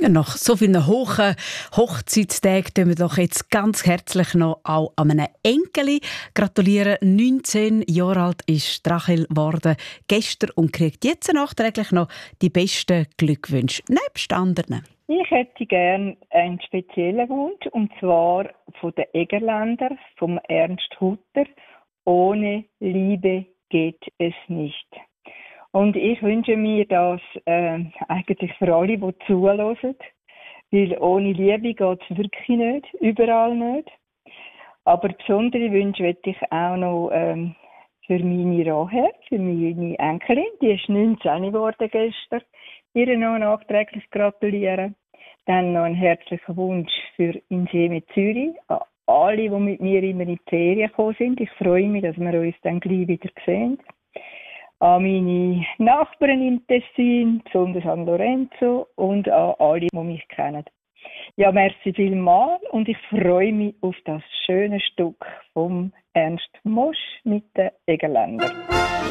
Ja, nach so vielen hohen Hochzeitstagen tun wir doch jetzt ganz herzlich noch auch an einem Enkeli gratulieren. 19 Jahre alt ist Rachel geworden gestern und kriegt jetzt nachträglich noch die besten Glückwünsche, nebst anderen. Ich hätte gerne einen speziellen Wunsch, und zwar von den Egerländer, vom Ernst Hutter. Ohne Liebe geht es nicht. Und ich wünsche mir das eigentlich für alle, die zuhören, weil ohne Liebe geht es wirklich nicht, überall nicht. Aber besondere Wünsche möchte ich auch noch für meine Rahel, für meine Enkelin, die ist 19 geworden gestern, ihr noch nachträglich gratulieren. Dann noch einen herzlichen Wunsch für Inseme Zürich, an alle, die mit mir immer in die Ferien gekommen sind. Ich freue mich, dass wir uns dann gleich wieder sehen. An meine Nachbarn im Tessin, besonders an Lorenzo und an alle, die mich kennen. Ja, merci vielmals und ich freue mich auf das schöne Stück vom Ernst Mosch mit den Egerländern.